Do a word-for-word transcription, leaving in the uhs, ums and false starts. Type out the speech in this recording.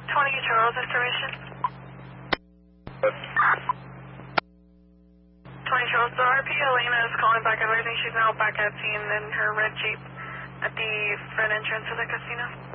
twenty Charles information. twenty Charles, the R P Elena is calling back advising she's now back at scene in her red Jeep at the front entrance of the casino.